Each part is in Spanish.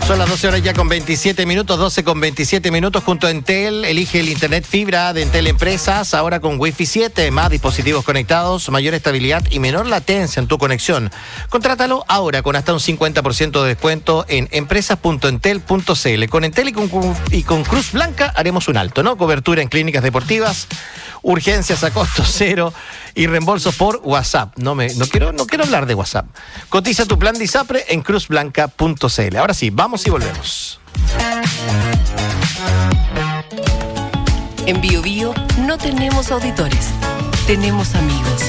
Son las 12 horas ya con 27 minutos, 12 con 27 minutos junto a Entel. Elige el internet fibra de Entel Empresas, ahora con Wi-Fi 7, más dispositivos conectados, mayor estabilidad y menor latencia en tu conexión. Contrátalo ahora con hasta un 50% de descuento en empresas.entel.cl. Con Entel y con Cruz Blanca haremos un alto, ¿no? Cobertura en clínicas deportivas, urgencias a costo cero y reembolsos por WhatsApp. No quiero hablar de WhatsApp. Cotiza tu plan de ISAPRE en cruzblanca.cl. Ahora sí, vamos y volvemos. En Bio Bio no tenemos auditores, tenemos amigos.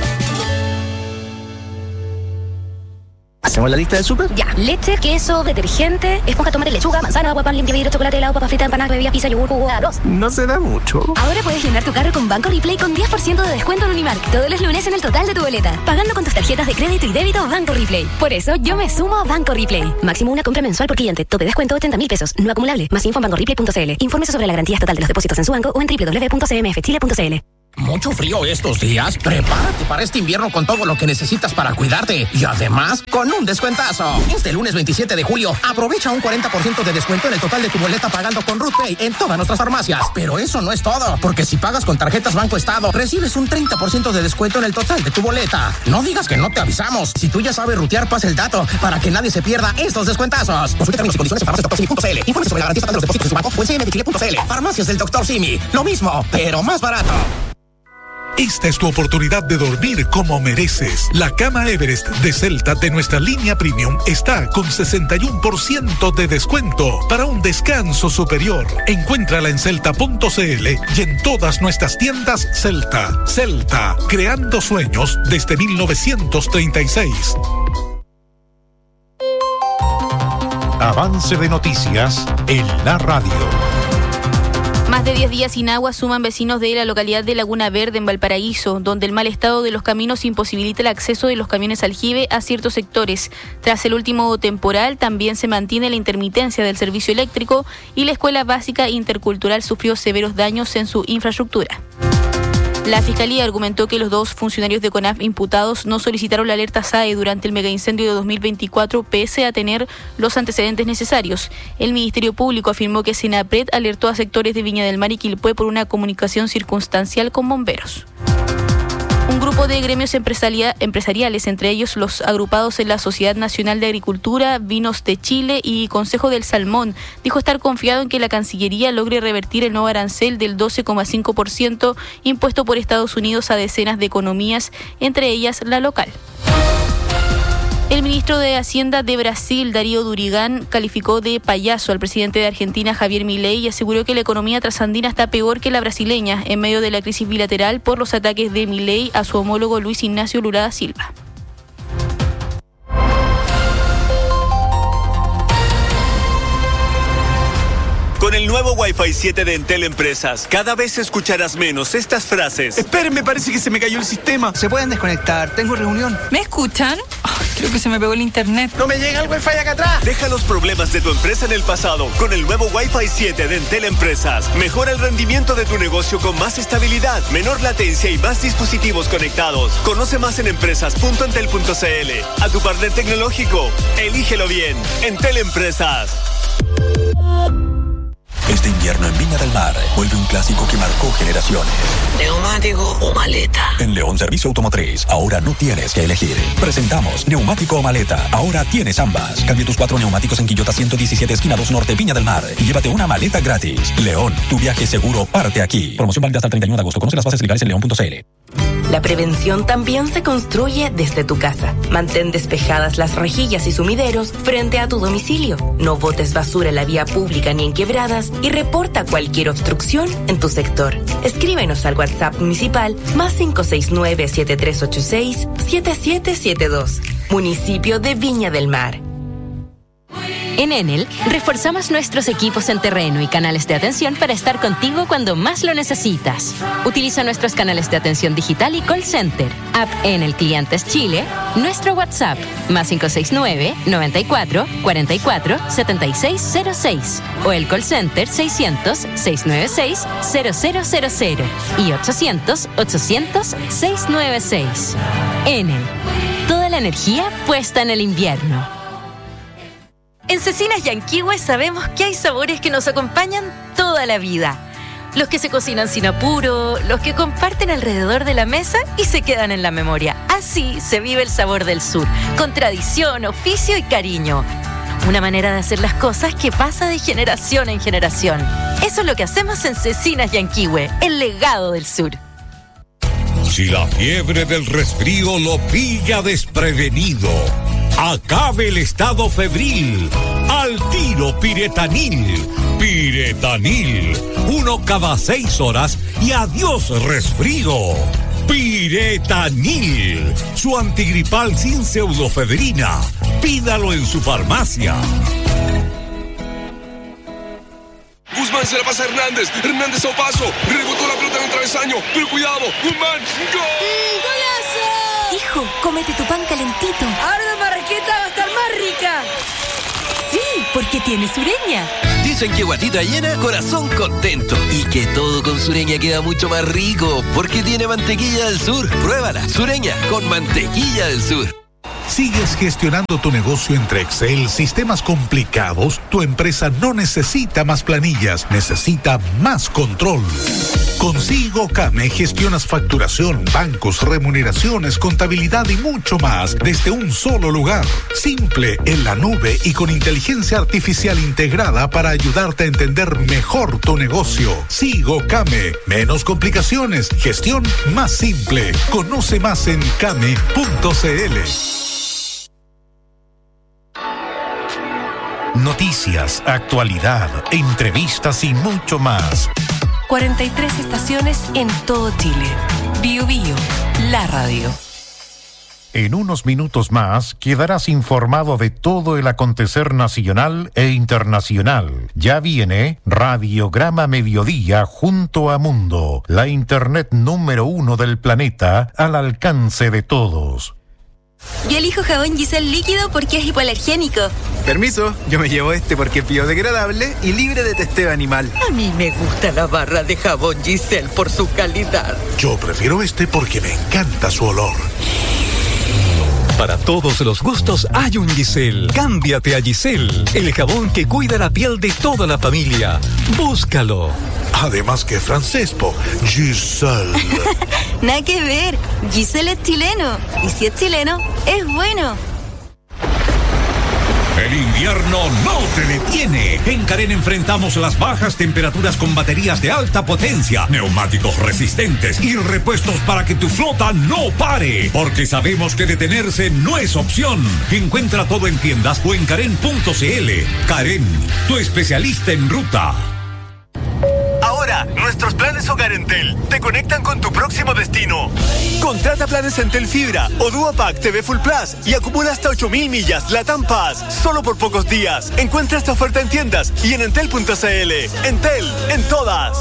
¿Hacemos la lista del súper? Ya, leche, queso, detergente, esponja, tomate, lechuga, manzana, agua, pan, limpia vidrio, chocolate, helado, papa frita, empanadas, bebidas, pizza, yogur, jugo, arroz. No se da mucho. Ahora puedes llenar tu carro con Banco Replay con 10% de descuento en Unimark todos los lunes en el total de tu boleta, pagando con tus tarjetas de crédito y débito Banco Replay. Por eso yo me sumo a Banco Replay. Máximo una compra mensual por cliente. Tope descuento 80.000 pesos. No acumulable. Más info en bancoreplay.cl. Infórmese sobre la garantía estatal de los depósitos en su banco o en www.cmfchile.cl. ¿Mucho frío estos días? Prepárate para este invierno con todo lo que necesitas para cuidarte. Y además, con un descuentazo. Este lunes 27 de julio, aprovecha un 40% de descuento en el total de tu boleta pagando con RootPay en todas nuestras farmacias. Pero eso no es todo, porque si pagas con tarjetas Banco Estado, recibes un 30% de descuento en el total de tu boleta. No digas que no te avisamos. Si tú ya sabes rutear, pasa el dato para que nadie se pierda estos descuentazos. Consulta términos y condiciones en farmaciasdoctorsimi.cl. Infórmese sobre la garantía estatal de los depósitos en su banco o en cmfchile.cl. Farmacias del Dr. Simi. Lo mismo, pero más barato. Esta es tu oportunidad de dormir como mereces. La cama Everest de Celta de nuestra línea Premium está con 61% de descuento para un descanso superior. Encuéntrala en celta.cl y en todas nuestras tiendas Celta. Celta, creando sueños desde 1936. Avance de noticias en la radio. Más de 10 días sin agua suman vecinos de la localidad de Laguna Verde, en Valparaíso, donde el mal estado de los caminos imposibilita el acceso de los camiones aljibe a ciertos sectores. Tras el último temporal, también se mantiene la intermitencia del servicio eléctrico y la escuela básica intercultural sufrió severos daños en su infraestructura. La Fiscalía argumentó que los dos funcionarios de CONAF imputados no solicitaron la alerta SAE durante el megaincendio de 2024, pese a tener los antecedentes necesarios. El Ministerio Público afirmó que Senapred alertó a sectores de Viña del Mar y Quilpué por una comunicación circunstancial con bomberos. Un grupo de gremios empresariales, entre ellos los agrupados en la Sociedad Nacional de Agricultura, Vinos de Chile y Consejo del Salmón, dijo estar confiado en que la Cancillería logre revertir el nuevo arancel del 12,5% impuesto por Estados Unidos a decenas de economías, entre ellas la local. El ministro de Hacienda de Brasil, Darío Durigan, calificó de payaso al presidente de Argentina, Javier Milei, y aseguró que la economía trasandina está peor que la brasileña en medio de la crisis bilateral por los ataques de Milei a su homólogo Luis Ignacio Lula da Silva. Con el nuevo Wi-Fi 7 de Entel Empresas, cada vez escucharás menos estas frases. Esperen, parece que se me cayó el sistema. Se pueden desconectar, tengo reunión. ¿Me escuchan? Creo que se me pegó el internet. ¡No me llega el Wi-Fi acá atrás! Deja los problemas de tu empresa en el pasado con el nuevo Wi-Fi 7 de Entel Empresas. Mejora el rendimiento de tu negocio con más estabilidad, menor latencia y más dispositivos conectados. Conoce más en empresas.entel.cl. A tu partner tecnológico, elígelo bien. Entel Empresas. Este invierno en Viña del Mar vuelve un clásico que marcó generaciones. ¿Neumático o maleta? En León Servicio Automotriz, ahora no tienes que elegir. Presentamos neumático o maleta. Ahora tienes ambas. Cambia tus 4 neumáticos en Quillota 117, esquina 2 Norte, Viña del Mar. Y llévate una maleta gratis. León, tu viaje seguro parte aquí. Promoción válida hasta el 31 de agosto. Conoce las bases legales en león.cl. La prevención también se construye desde tu casa. Mantén despejadas las rejillas y sumideros frente a tu domicilio. No botes basura en la vía pública ni en quebradas y reporta cualquier obstrucción en tu sector. Escríbenos al WhatsApp municipal +569 7386 7772. Municipio de Viña del Mar. En Enel, reforzamos nuestros equipos en terreno y canales de atención para estar contigo cuando más lo necesitas. Utiliza nuestros canales de atención digital y call center, app Enel Clientes Chile, nuestro WhatsApp, +569 94 44 7606, o el call center 600 696 0000 y 800 800 696. Enel, toda la energía puesta en el invierno. En Cecinas Yanquihue sabemos que hay sabores que nos acompañan toda la vida. Los que se cocinan sin apuro, los que comparten alrededor de la mesa y se quedan en la memoria. Así se vive el sabor del sur, con tradición, oficio y cariño. Una manera de hacer las cosas que pasa de generación en generación. Eso es lo que hacemos en Cecinas Yanquihue, el legado del sur. Si la fiebre del resfrío lo pilla desprevenido, acabe el estado febril. Al tiro Piretanil. Piretanil. 1 cada 6 horas y adiós resfrío. Piretanil. Su antigripal sin pseudofebrina. Pídalo en su farmacia. Guzmán se la pasa a Hernández. Hernández a paso. Rebotó la pelota en el travesaño. Pero cuidado. Guzmán. ¡Gol! ¡Golazo! Hijo, cómete tu pan calentito. Ahora la marraqueta va a estar más rica. Sí, porque tiene Sureña. Dicen que guatita llena, corazón contento. Y que todo con Sureña queda mucho más rico, porque tiene mantequilla del sur. Pruébala, Sureña, con mantequilla del sur. ¿Sigues gestionando tu negocio entre Excel, sistemas complicados? Tu empresa no necesita más planillas, necesita más control. Con SIGOCAME gestionas facturación, bancos, remuneraciones, contabilidad y mucho más desde un solo lugar. Simple, en la nube y con inteligencia artificial integrada para ayudarte a entender mejor tu negocio. SIGOCAME, menos complicaciones, gestión más simple. Conoce más en came.cl. Noticias, actualidad, entrevistas y mucho más. 43 estaciones en todo Chile. Bio Bio, la radio. En unos minutos más quedarás informado de todo el acontecer nacional e internacional. Ya viene Radiograma Mediodía junto a Mundo, la internet número 1 del planeta al alcance de todos. Yo elijo jabón Giselle líquido porque es hipoalergénico. Permiso, yo me llevo este porque es biodegradable y libre de testeo animal. A mí me gusta la barra de jabón Giselle por su calidad. Yo prefiero este porque me encanta su olor. Para todos los gustos hay un Giselle. Cámbiate a Giselle, el jabón que cuida la piel de toda la familia. Búscalo. Además que francés, po. Giselle. Nada que ver. Giselle es chileno. Y si es chileno, es bueno. El invierno no te detiene. En Carén enfrentamos las bajas temperaturas con baterías de alta potencia, neumáticos resistentes y repuestos para que tu flota no pare. Porque sabemos que detenerse no es opción. Encuentra todo en tiendas o en Carén.cl. Carén, tu especialista en ruta. Ahora, nuestros planes Hogar Entel te conectan con tu próximo destino. Contrata planes Entel Fibra o Duopack TV Full Plus y acumula hasta 8.000 millas LATAM Pass solo por pocos días. Encuentra esta oferta en tiendas y en entel.cl. Entel, en todas.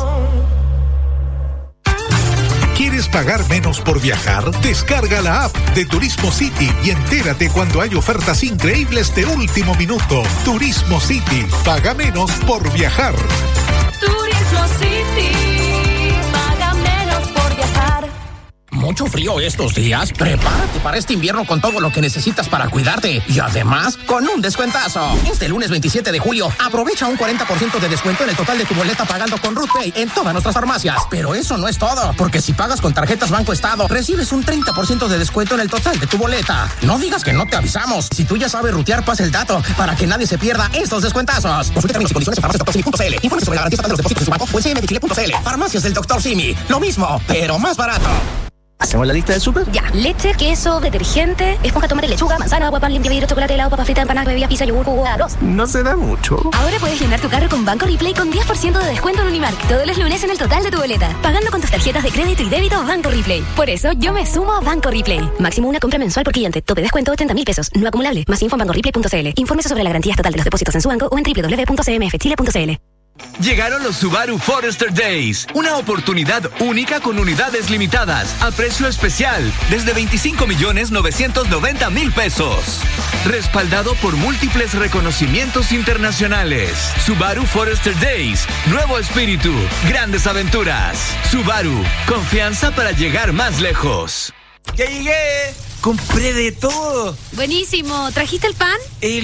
¿Quieres pagar menos por viajar? Descarga la app de Turismo City y entérate cuando hay ofertas increíbles de último minuto. Turismo City, paga menos por viajar. Turismo City, paga menos por viajar. ¿Mucho frío estos días? Prepárate para este invierno con todo lo que necesitas para cuidarte. Y además, con un descuentazo. Este lunes 27 de julio, aprovecha un 40% de descuento en el total de tu boleta pagando con RootPay en todas nuestras farmacias. Pero eso no es todo, porque si pagas con tarjetas Banco Estado, recibes un 30% de descuento en el total de tu boleta. No digas que no te avisamos. Si tú ya sabes rutear, pasa el dato para que nadie se pierda estos descuentazos. Consulta términos y condiciones en farmaciasdrSimi.cl. Informe sobre la garantía estatal de los depósitos de su banco o en cmdchile.cl. Farmacias del Dr. Simi. Lo mismo, pero más barato. ¿Hacemos la lista del súper? Ya, leche, queso, detergente, esponja, tomate, lechuga, manzana, agua, pan, limpia, vidrio, chocolate, helado, papa frita, empanadas, bebidas, pizza, yogur, jugo, arroz. No se da mucho. Ahora puedes llenar tu carro con Banco Replay con 10% de descuento en Unimark todos los lunes en el total de tu boleta, pagando con tus tarjetas de crédito y débito Banco Replay. Por eso yo me sumo a Banco Replay. Máximo una compra mensual por cliente. Tope descuento 80.000 pesos. No acumulable. Más info en bancoreplay.cl. Infórmese sobre la garantía estatal de los depósitos en su banco o en www.cmfchile.cl. Llegaron los Subaru Forester Days, una oportunidad única con unidades limitadas a precio especial desde 25.990.000 pesos. Respaldado por múltiples reconocimientos internacionales. Subaru Forester Days, nuevo espíritu, grandes aventuras. Subaru, confianza para llegar más lejos. ¡Ya llegué! ¡Compré de todo! Buenísimo. ¿Trajiste el pan? El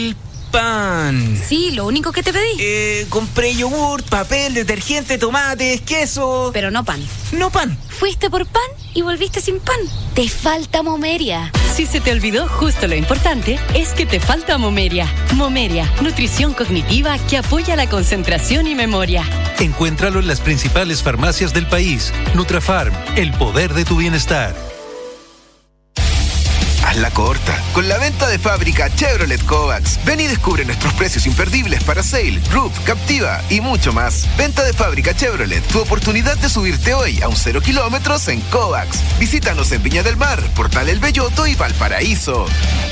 pan. Sí, lo único que te pedí. Compré yogurt, papel, detergente, tomates, queso. Pero no pan. No pan. Fuiste por pan y volviste sin pan. Te falta Momeria. Si se te olvidó justo lo importante, es que te falta Momeria. Momeria, nutrición cognitiva que apoya la concentración y memoria. Encuéntralo en las principales farmacias del país. Nutrafarm, el poder de tu bienestar. Hazla corta. Con la venta de fábrica Chevrolet Kovacs. Ven y descubre nuestros precios imperdibles para Sail, Roof, Captiva y mucho más. Venta de fábrica Chevrolet. Tu oportunidad de subirte hoy a un 0 kilómetros en Kovacs. Visítanos en Viña del Mar, Portal El Belloto y Valparaíso.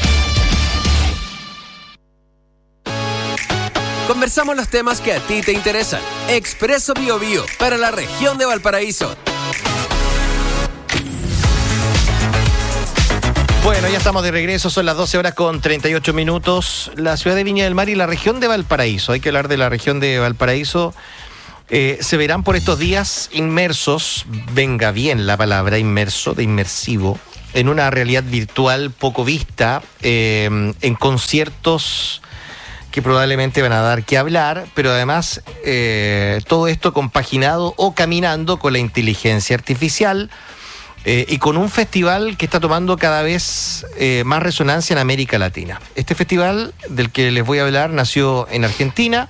Conversamos los temas que a ti te interesan. Expreso Biobío para la región de Valparaíso. Bueno, ya estamos de regreso, son las 12 horas con 38 minutos. La ciudad de Viña del Mar y la región de Valparaíso, hay que hablar de la región de Valparaíso, se verán por estos días inmersos, venga bien la palabra inmerso, de inmersivo, en una realidad virtual poco vista, en conciertos que probablemente van a dar que hablar, pero además todo esto compaginado o caminando con la inteligencia artificial, y con un festival que está tomando cada vez más resonancia en América Latina. Este festival del que les voy a hablar nació en Argentina,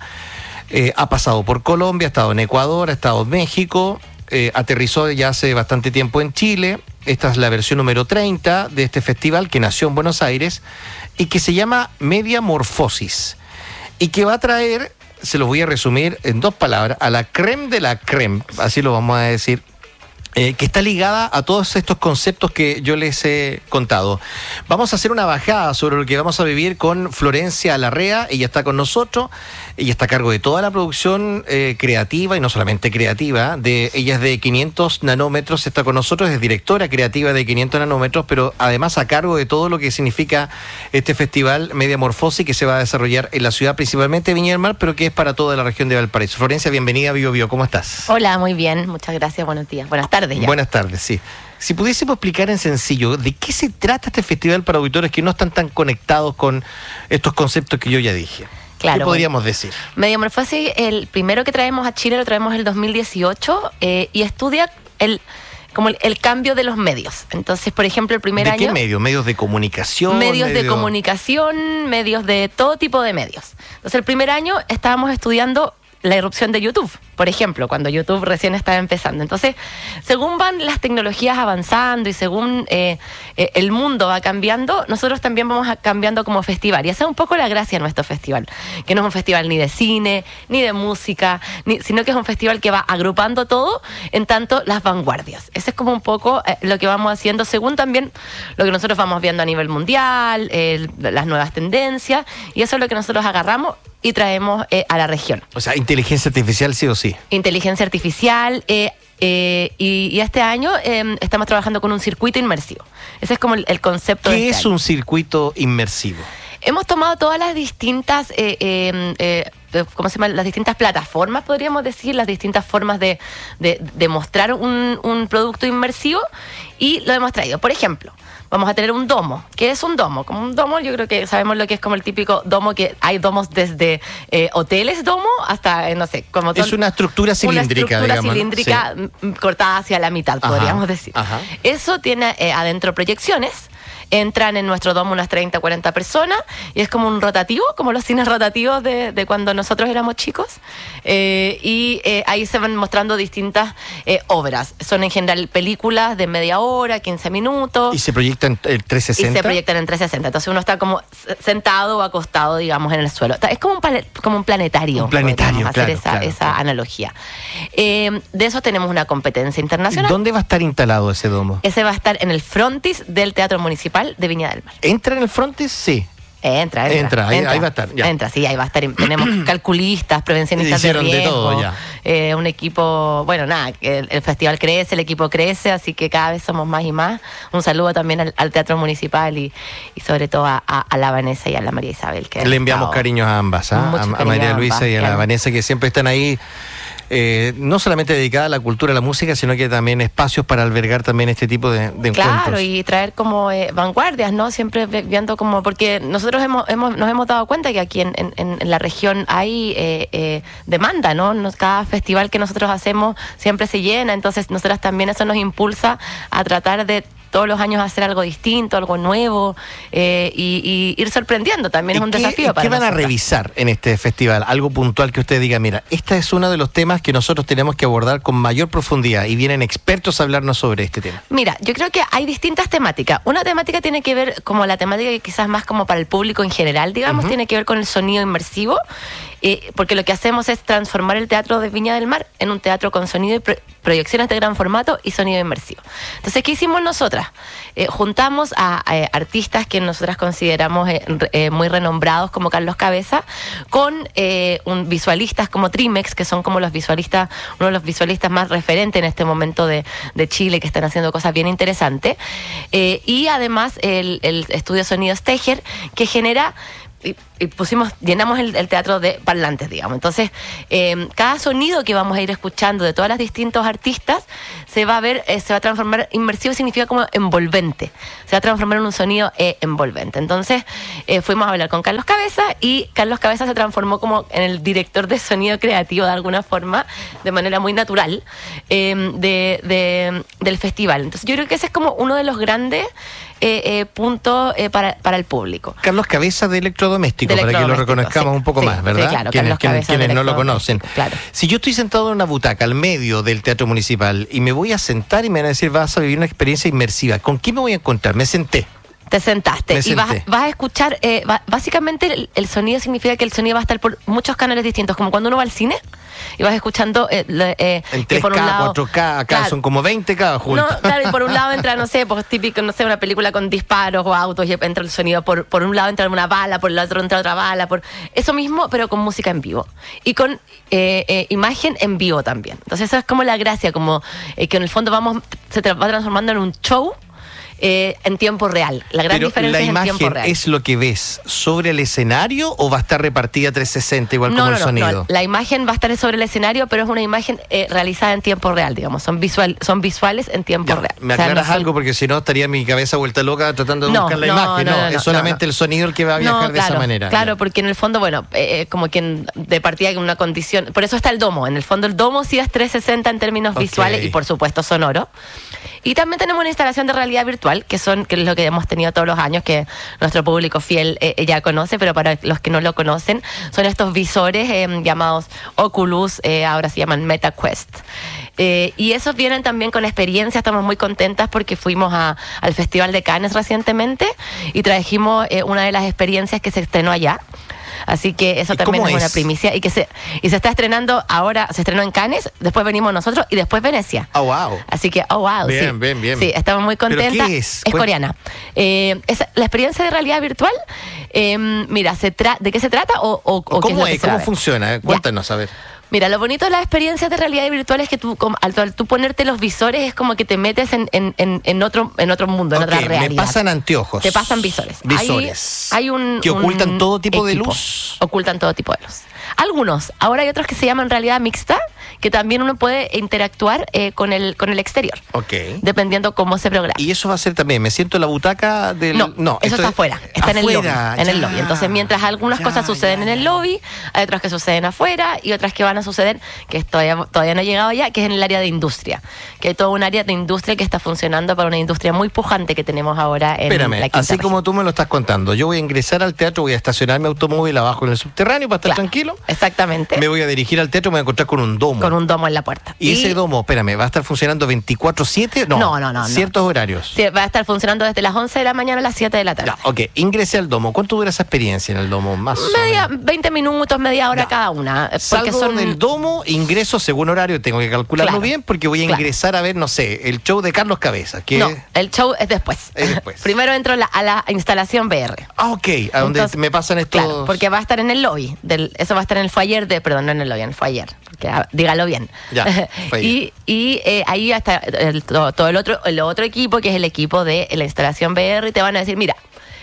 ha pasado por Colombia, ha estado en Ecuador, ha estado en México, aterrizó ya hace bastante tiempo en Chile. Esta es la versión número 30 de este festival que nació en Buenos Aires y que se llama Mediamorfosis y que va a traer, se los voy a resumir en 2 palabras, a la crème de la crème, así lo vamos a decir, que está ligada a todos estos conceptos que yo les he contado. Vamos a hacer una bajada sobre lo que vamos a vivir con Florencia Larrea. Ella está con nosotros, ella está a cargo de toda la producción creativa, y no solamente creativa, ella es de 500 nanómetros, está con nosotros, es directora creativa de 500 nanómetros, pero además a cargo de todo lo que significa este festival Mediamorfosis, que se va a desarrollar en la ciudad, principalmente de Viña del Mar, pero que es para toda la región de Valparaíso. Florencia, bienvenida a Biobío, ¿cómo estás? Hola, muy bien, muchas gracias, buenos días, buenas tardes ya. Buenas tardes, sí. Si pudiésemos explicar en sencillo, ¿de qué se trata este festival para auditores que no están tan conectados con estos conceptos que yo ya dije? Claro, ¿qué podríamos decir? Mediamorfosis, el primero que traemos a Chile, lo traemos en el 2018, y estudia el cambio de los medios. Entonces, por ejemplo, el primer año... ¿De qué medios? ¿Medios de comunicación? Medios de comunicación, medios de todo tipo de medios. Entonces, el primer año estábamos estudiando la irrupción de YouTube, por ejemplo, cuando YouTube recién estaba empezando. Entonces, según van las tecnologías avanzando y según el mundo va cambiando, nosotros también vamos cambiando como festival. Y esa es un poco la gracia de nuestro festival, que no es un festival ni de cine, ni de música, sino que es un festival que va agrupando todo en tanto las vanguardias. Ese es como un poco lo que vamos haciendo, según también lo que nosotros vamos viendo a nivel mundial, las nuevas tendencias, y eso es lo que nosotros agarramos y traemos a la región. O sea, inteligencia artificial sí o sí. Inteligencia artificial, y este año estamos trabajando con un circuito inmersivo. Ese es como el concepto. ¿Qué es un circuito inmersivo? Hemos tomado todas las distintas, ¿cómo se llama? Las distintas plataformas, podríamos decir, las distintas formas de mostrar un producto inmersivo, y lo hemos traído. Por ejemplo, vamos a tener un domo. ¿Qué es un domo? Como un domo, yo creo que sabemos lo que es como el típico domo, que hay domos desde hoteles domo hasta, no sé, como... Es una estructura cilíndrica, digamos. Una estructura cilíndrica, sí, cortada hacia la mitad, podríamos decir. Ajá. Eso tiene adentro proyecciones. Entran en nuestro domo unas 30, 40 personas, y es como un rotativo, como los cines rotativos de cuando nosotros éramos chicos. Y ahí se van mostrando distintas obras. Son en general películas de media hora, 15 minutos. ¿Y se proyectan en 360? Y se proyectan en 360. Entonces uno está como sentado o acostado, digamos, en el suelo. Es como un planetario. Un planetario, hacer esa analogía. De eso tenemos una competencia internacional. ¿Dónde va a estar instalado ese domo? Ese va a estar en el frontis del Teatro Municipal de Viña del Mar. ¿Entra en el frontis? Sí. Entra. Ahí va a estar. Ya. Entra, sí, ahí va a estar. Tenemos calculistas, prevencionistas de riesgo. Hicieron de todo ya. Un equipo, bueno, nada, el festival crece, el equipo crece, así que cada vez somos más y más. Un saludo también al Teatro Municipal y sobre todo a la Vanessa y a la María Isabel. Le enviamos cariños a ambas, a María Luisa y a la Vanessa, que siempre están ahí no solamente dedicada a la cultura, a la música, sino que también espacios para albergar también este tipo de encuentros. Claro, y traer como vanguardias, ¿no? Siempre viendo como, porque nosotros nos hemos dado cuenta que aquí en la región hay demanda, ¿no? Cada festival que nosotros hacemos siempre se llena, entonces nosotros también eso nos impulsa a tratar de todos los años hacer algo distinto, algo nuevo, y ir sorprendiendo también es un desafío para ¿Qué van nosotros. a revisar en este festival? Algo puntual que usted diga, mira, este es uno de los temas que nosotros tenemos que abordar con mayor profundidad y vienen expertos a hablarnos sobre este tema. Mira, yo creo que hay distintas temáticas. Una temática tiene que ver como la temática que quizás más como para el público en general, digamos, tiene que ver con el sonido inmersivo, porque lo que hacemos es transformar el Teatro de Viña del Mar en un teatro con sonido y proyecciones de gran formato y sonido inmersivo. Entonces, ¿qué hicimos nosotras? Juntamos a artistas que nosotras consideramos muy renombrados como Carlos Cabeza, con visualistas como Trimex, que son como uno de los visualistas más referentes en este momento de Chile, que están haciendo cosas bien interesantes. Y además el estudio Sonido Steger, que genera... Y llenamos el teatro de parlantes, digamos. Entonces, cada sonido que vamos a ir escuchando de todas las distintos artistas se va a transformar, inmersivo significa como envolvente, se va a transformar en un sonido envolvente. Entonces, fuimos a hablar con Carlos Cabeza y Carlos Cabeza se transformó como en el director de sonido creativo de alguna forma, de manera muy natural, del festival. Entonces, yo creo que ese es como uno de los grandes puntos para el público. Carlos Cabeza de Electrodoméstico, para que lo reconozcamos un poco más, ¿verdad? Sí, claro, quienes no lo conocen. Claro. Si yo estoy sentado en una butaca al medio del Teatro Municipal y me voy a sentar y me van a decir, vas a vivir una experiencia inmersiva, ¿con qué me voy a encontrar? Me senté. Te sentaste y vas a escuchar, básicamente el sonido significa que el sonido va a estar por muchos canales distintos, como cuando uno va al cine y vas escuchando en 3K, por un lado, 4K, acá claro, son como 20K juntos. No, claro, y por un lado entra, no sé, pues típico, no sé, una película con disparos o autos y entra el sonido, por un lado entra una bala, por el otro entra otra bala, por eso mismo, pero con música en vivo y con imagen en vivo también. Entonces esa es como la gracia, como que en el fondo se va transformando en un show en tiempo real. La gran diferencia es en tiempo real. ¿La imagen es lo que ves sobre el escenario o va a estar repartida 360 igual como el sonido? No, la imagen va a estar sobre el escenario, pero es una imagen realizada en tiempo real, digamos. Son visuales en tiempo real. ¿Me aclaras algo? Porque si no estaría mi cabeza vuelta loca tratando de buscar la imagen. No, es solamente el sonido el que va a viajar de esa manera. Claro, porque en el fondo, bueno, como quien de partida hay una condición. Por eso está el domo. En el fondo el domo sí es 360 en términos visuales y por supuesto sonoro. Y también tenemos una instalación de realidad virtual, que es lo que hemos tenido todos los años, que nuestro público fiel ya conoce, pero para los que no lo conocen, son estos visores llamados Oculus, ahora se llaman MetaQuest. Y esos vienen también con experiencia, estamos muy contentas porque fuimos al Festival de Cannes recientemente y trajimos una de las experiencias que se estrenó allá. Así que eso también es una primicia y se está estrenando ahora, se estrenó en Cannes, después venimos nosotros y después Venecia. Oh, wow. Así que, oh, wow. Bien, bien. Sí, estamos muy contentas. ¿Pero qué es? Es coreana. La experiencia de realidad virtual, mira, ¿de qué se trata o ¿cómo es? ¿Cómo funciona? Cuéntanos, a ver. Mira, lo bonito de las experiencias de realidad virtual es que al tú ponerte los visores es como que te metes en otro mundo, en otra realidad. Me pasan anteojos. Te pasan visores. Hay que ocultan todo tipo de luz. Ocultan todo tipo de luz. Algunos. Ahora hay otros que se llaman realidad mixta, que también uno puede interactuar con el exterior. Ok. Dependiendo cómo se programa. Y eso va a ser también, me siento en la butaca del... No, eso está afuera. Está afuera, en el lobby. Entonces, mientras algunas cosas suceden en el lobby, hay otras que suceden afuera y otras que van a suceder, que todavía no ha llegado ya, que es en el área de industria. Que hay todo un área de industria que está funcionando para una industria muy pujante que tenemos ahora en la quinta así región. Como tú me lo estás contando, yo voy a ingresar al teatro, voy a estacionar mi automóvil abajo en el subterráneo para estar tranquilo. Exactamente. Me voy a dirigir al teatro, me voy a encontrar con un domo. Con un domo en la puerta. ¿Y ese domo, ¿va a estar funcionando 24/7? No. ¿Ciertos horarios? Sí, va a estar funcionando desde las 11 de la mañana a las 7 de la tarde. Ya, ok, ingresé al domo. ¿Cuánto dura esa experiencia en el domo? Más 20 minutos, media hora cada una. Salgo del domo, ingreso según horario, tengo que calcularlo bien porque voy a ingresar a ver, no sé, el show de Carlos Cabeza. El show es después. Primero entro a la instalación VR. Ah, ok, a donde me pasan estos... Claro, porque va a estar en el lobby. Eso va a estar en el foyer perdón, no en el lobby, en el foyer. Porque, dígalo bien. Ya, y ahí está todo el otro equipo, que es el equipo de la instalación VR, y te van a decir, mira,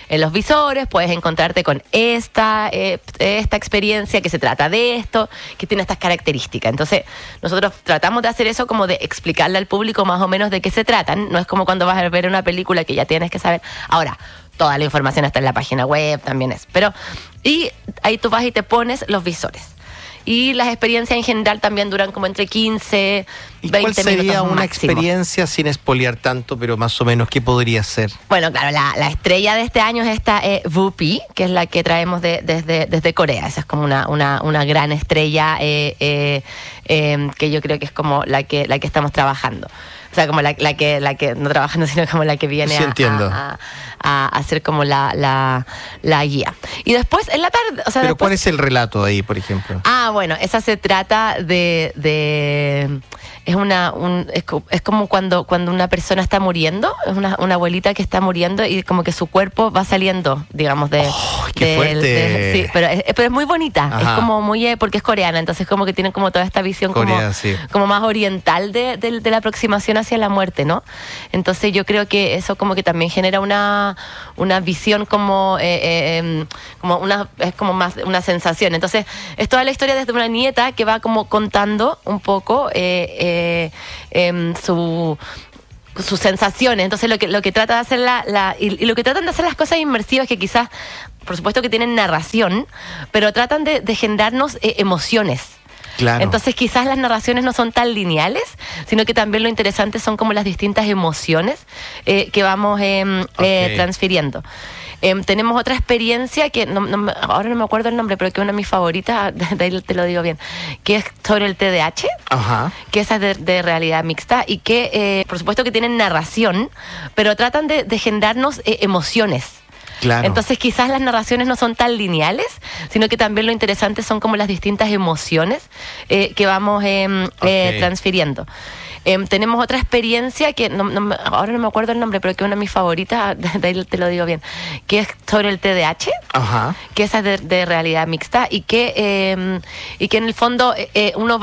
en los visores, puedes encontrarte con esta experiencia que se trata de esto, que tiene estas características. Entonces, nosotros tratamos de hacer eso como de explicarle al público más o menos de qué se tratan. No es como cuando vas a ver una película que ya tienes que saber. Ahora, toda la información está en la página web, también es. Y ahí tú vas y te pones los visores. Y las experiencias en general también duran como entre 15, 20 minutos. ¿Cuál sería una máximo. experiencia, sin espolear tanto, pero más o menos, qué podría ser? Bueno, claro, la estrella de este año es esta VP, que es la que traemos desde Corea. Esa es como una gran estrella que yo creo que es como la que estamos trabajando. O sea, como la que no trabajando, sino como la que viene a hacer como la guía. Y después, en la tarde... O sea, ¿pero cuál es el relato ahí, por ejemplo? Bueno, esa se trata de es como cuando una persona está muriendo, es una abuelita que está muriendo y como que su cuerpo va saliendo, digamos, ¡qué fuerte! Sí, pero es muy bonita. Ajá. Es como muy... porque es coreana, entonces como que tiene como toda esta visión como más oriental de la aproximación hacia la muerte, ¿no? Entonces yo creo que eso como que también genera una visión como es como más una sensación. Entonces es toda la historia desde una nieta que va como contando un poco sus sensaciones. Entonces lo que trata de hacer y lo que tratan de hacer las cosas inmersivas, que quizás, por supuesto que tienen narración, pero tratan de generarnos emociones. Claro. Entonces quizás las narraciones no son tan lineales, sino que también lo interesante son como las distintas emociones que vamos transfiriendo. Tenemos otra experiencia que ahora no me acuerdo el nombre, pero que es una de mis favoritas, de ahí te lo digo bien, que es sobre el TDAH. Ajá. Que esa es de realidad mixta y que por supuesto que tienen narración, pero tratan de generarnos emociones. Claro. Entonces quizás las narraciones no son tan lineales, sino que también lo interesante son como las distintas emociones que vamos transfiriendo. Tenemos otra experiencia que ahora no me acuerdo el nombre, pero que es una de mis favoritas, de ahí te lo digo bien, que es sobre el TDAH. Ajá. Que esa es de realidad mixta y que en el fondo uno